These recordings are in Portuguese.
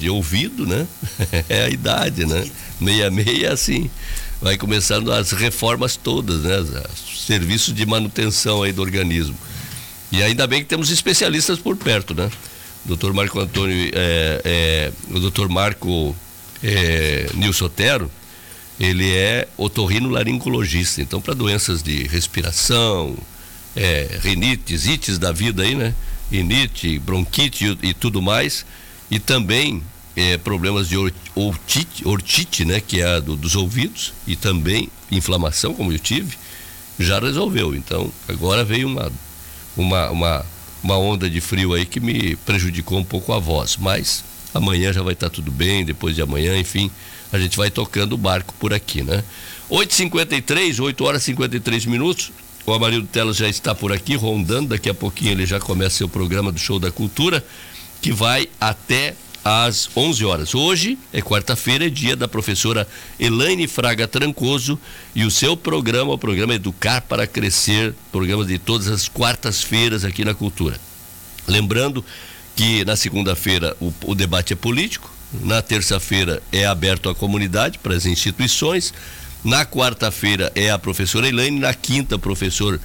de ouvido, né? É a idade, né? 66, assim, vai começando as reformas todas, né? Os serviços de manutenção aí do organismo. E ainda bem que temos especialistas por perto, né? Dr. Marco Antônio, o Dr. Marco Nilson Otero, ele é otorrinolaringologista, então para doenças de respiração, rinites, ites da vida aí, né? Rinite, bronquite e tudo mais, e também problemas de ortite, né? Que é dos ouvidos, e também inflamação, como eu tive, já resolveu. Então agora veio uma onda de frio aí que me prejudicou um pouco a voz, mas amanhã já vai estar tudo bem, depois de amanhã, enfim, a gente vai tocando o barco por aqui, né? 8h53, 8h53, o Amarildo Teles já está por aqui, rondando, daqui a pouquinho ele já começa seu programa do Show da Cultura, que vai até às 11 horas. Hoje é quarta-feira, é dia da professora Elaine Fraga Trancoso, e o seu programa, o programa Educar para Crescer, programa de todas as quartas-feiras aqui na Cultura. Lembrando que na segunda-feira o debate é político, na terça-feira é aberto à comunidade, para as instituições, na quarta-feira é a professora Elaine, na quinta o professor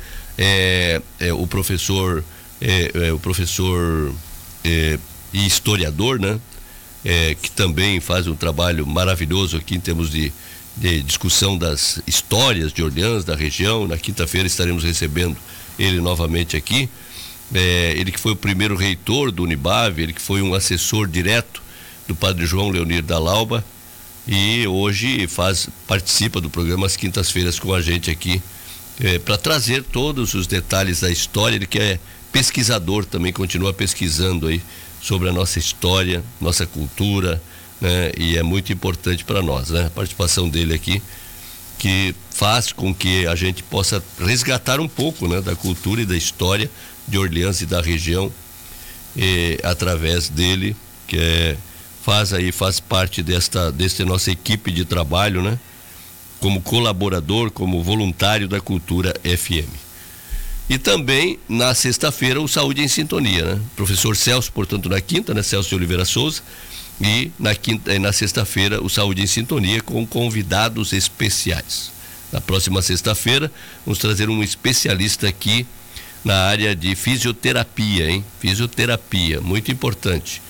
e historiador, né? Que também faz um trabalho maravilhoso aqui em termos de discussão das histórias de Orleans, da região. Na quinta-feira estaremos recebendo ele novamente aqui. Ele que foi o primeiro reitor do Unibave, ele que foi um assessor direto do padre João Leonir da Lauba, e hoje participa do programa às quintas-feiras com a gente aqui, para trazer todos os detalhes da história. Ele que é pesquisador também, continua pesquisando aí sobre a nossa história, nossa cultura, né? E é muito importante para nós, né? A participação dele aqui, que faz com que a gente possa resgatar um pouco, né, da cultura e da história de Orleans e da região, através dele, que faz parte desta nossa equipe de trabalho, né? Como colaborador, como voluntário da Cultura FM. E também na sexta-feira o Saúde em Sintonia, né? Professor Celso, portanto, na quinta, né? Celso de Oliveira Souza, e na sexta-feira o Saúde em Sintonia com convidados especiais. Na próxima sexta-feira vamos trazer um especialista aqui na área de fisioterapia, hein? Fisioterapia, muito importante.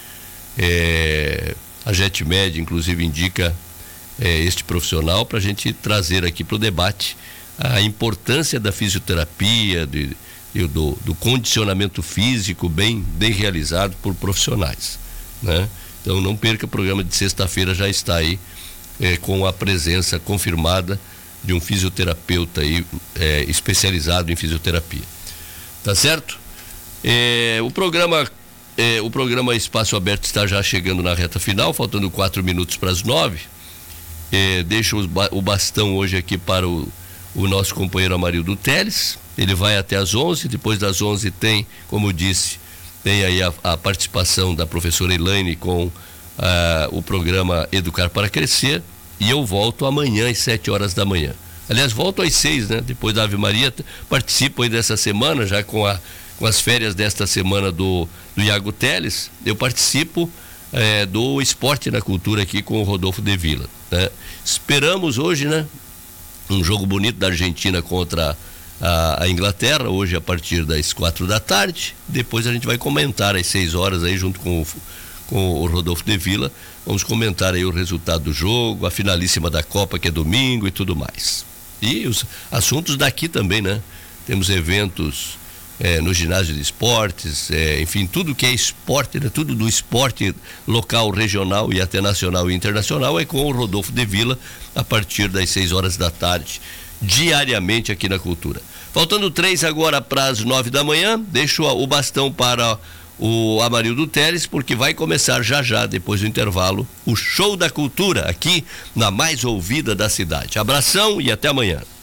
A JetMed, inclusive, indica este profissional para a gente trazer aqui para o debate a importância da fisioterapia, do condicionamento físico bem realizado por profissionais, né? Então não perca, o programa de sexta-feira já está aí com a presença confirmada de um fisioterapeuta aí, especializado em fisioterapia. Tá certo? O programa Espaço Aberto está já chegando na reta final, faltando 4 minutos para as 9. Deixo o bastão hoje aqui para o nosso companheiro Amarildo Teles. Ele vai até às 11, depois das 11 tem, como disse, tem aí a participação da professora Elaine com o programa Educar para Crescer, e eu volto amanhã às 7 horas da manhã. Aliás, volto às 6, né? Depois da Ave Maria, participo aí dessa semana, já com as férias desta semana do Iago Teles, eu participo do Esporte na Cultura aqui com o Rodolfo de Vila, né? Esperamos hoje, né, um jogo bonito da Argentina contra a Inglaterra, hoje a partir das 4 da tarde. Depois a gente vai comentar às 6 horas aí junto com o Rodolfo de Vila. Vamos comentar aí o resultado do jogo, a finalíssima da Copa, que é domingo, e tudo mais. E os assuntos daqui também, né? Temos eventos no ginásio de esportes, enfim, tudo que é esporte, né? Tudo do esporte local, regional e até nacional e internacional é com o Rodolfo de Vila, a partir das 6 horas da tarde, diariamente aqui na Cultura. Faltando 3 agora para as 9 da manhã, deixo o bastão para o Amarildo Teles, porque vai começar já, depois do intervalo, o Show da Cultura, aqui na mais ouvida da cidade. Abração e até amanhã.